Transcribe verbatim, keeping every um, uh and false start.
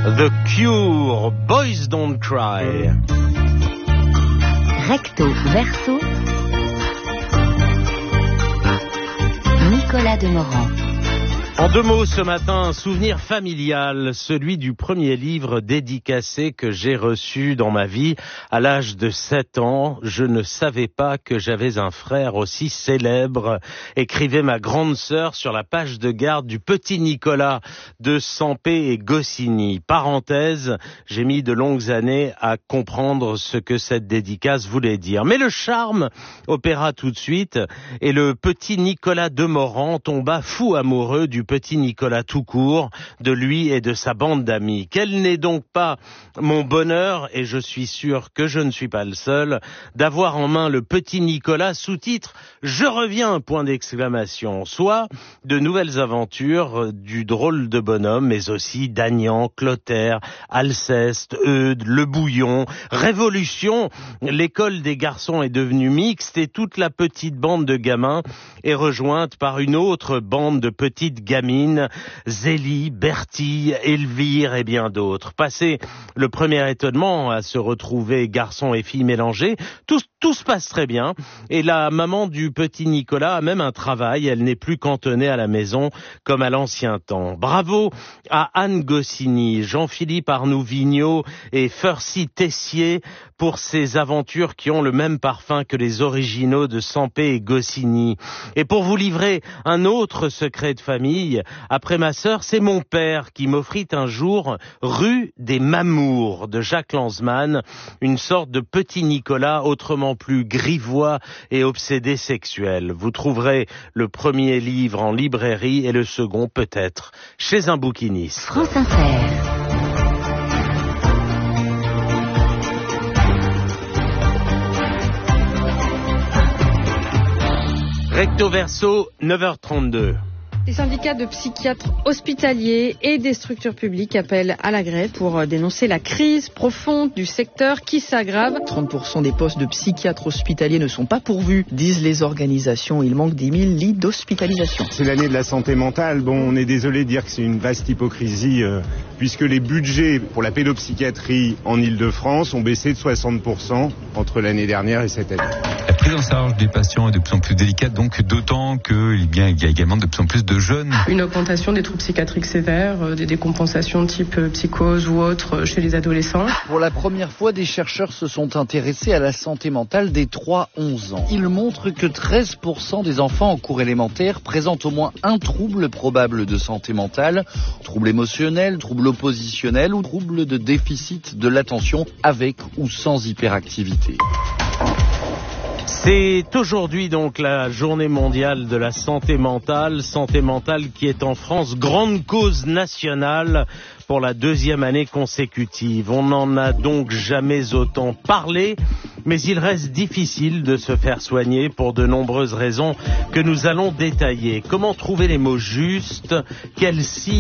The Cure, Boys Don't Cry. Recto verso, Nicolas Demorand. En deux mots ce matin, un souvenir familial, celui du premier livre dédicacé que j'ai reçu dans ma vie. À l'âge de sept ans, je ne savais pas que j'avais un frère aussi célèbre, écrivait ma grande sœur sur la page de garde du petit Nicolas de Sampé et Goscinny. Parenthèse, j'ai mis de longues années à comprendre ce que cette dédicace voulait dire. Mais le charme opéra tout de suite et le petit Nicolas Demorand tomba fou amoureux du petit Nicolas tout court, de lui et de sa bande d'amis. Quel n'est donc pas mon bonheur, et je suis sûr que je ne suis pas le seul, d'avoir en main le petit Nicolas sous-titre « Je reviens !» point d'exclamation. Soit de nouvelles aventures du drôle de bonhomme, mais aussi d'Agnan, Clotaire, Alceste, Eudes, Le Bouillon, Révolution. L'école des garçons est devenue mixte et toute la petite bande de gamins est rejointe par une autre bande de petites gamines, Zélie, Bertille, Elvire et bien d'autres. Passé le premier étonnement à se retrouver garçons et filles mélangés, tout, tout se passe très bien et la maman du petit Nicolas a même un travail, elle n'est plus cantonnée à la maison comme à l'ancien temps. Bravo à Anne Goscinny, Jean-Philippe Arnoux-Vigneault et Fercy Tessier pour ces aventures qui ont le même parfum que les originaux de Sampé et Goscinny. Et pour vous livrer un autre secret de famille, après ma sœur, c'est mon père qui m'offrit un jour Rue des Mamours de Jacques Lanzmann, une sorte de petit Nicolas autrement plus grivois et obsédé sexuel. Vous trouverez le premier livre en librairie et le second peut-être chez un bouquiniste. France Inter. Recto verso, neuf heures trente-deux. Les syndicats de psychiatres hospitaliers et des structures publiques appellent à la grève pour dénoncer la crise profonde du secteur qui s'aggrave. trente pour cent des postes de psychiatres hospitaliers ne sont pas pourvus, disent les organisations. Il manque dix mille lits d'hospitalisation. C'est l'année de la santé mentale. Bon, on est désolé de dire que c'est une vaste hypocrisie, euh, puisque les budgets pour la pédopsychiatrie en Ile-de-France ont baissé de soixante pour cent entre l'année dernière et cette année. La prise en charge des patients est de plus en plus délicate, donc d'autant qu'il y a également de plus en plus de jeunes. Une augmentation des troubles psychiatriques sévères, des décompensations type psychose ou autres chez les adolescents. Pour la première fois, des chercheurs se sont intéressés à la santé mentale des trois à onze ans. Ils montrent que treize pour cent des enfants en cours élémentaire présentent au moins un trouble probable de santé mentale, trouble émotionnel, trouble oppositionnel ou trouble de déficit de l'attention avec ou sans hyperactivité. C'est aujourd'hui donc la journée mondiale de la santé mentale, santé mentale qui est en France grande cause nationale pour la deuxième année consécutive. On n'en a donc jamais autant parlé, mais il reste difficile de se faire soigner pour de nombreuses raisons que nous allons détailler. Comment trouver les mots justes? Quels signes